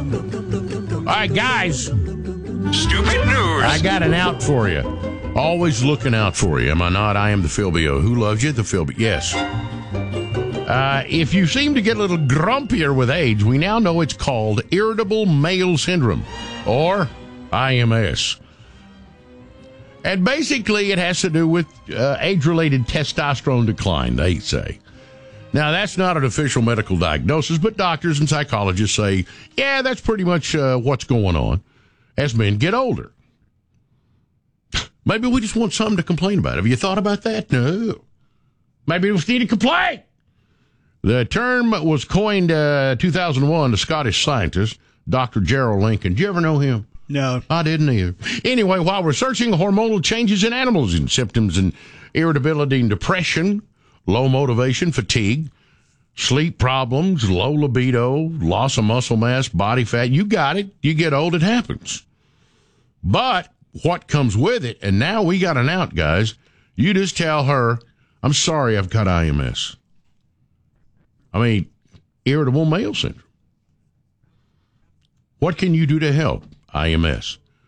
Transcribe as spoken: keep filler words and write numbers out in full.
All right, guys. Stupid news. I got an out for you. Always looking out for you. Am I not? I am the Philbio. Who loves you? The Philbio. Yes. Uh, if you seem to get a little grumpier with age, we now know it's called irritable male syndrome, or I M S. And basically, it has to do with uh, age-related testosterone decline, they say. Now, that's not an official medical diagnosis, but doctors and psychologists say, yeah, that's pretty much uh, what's going on as men get older. Maybe we just want something to complain about. Have you thought about that? No. Maybe we just need to complain. The term was coined uh, two thousand one, the Scottish scientist, Doctor Gerald Lincoln. Did you ever know him? No. I didn't either. Anyway, while researching hormonal changes in animals and symptoms and irritability and depression, low motivation, fatigue, sleep problems, low libido, loss of muscle mass, body fat. You got it. You get old, it happens. But what comes with it, and now we got an out, guys. You just tell her, I'm sorry, I've got I M S. I mean, irritable male syndrome. What can you do to help I M S?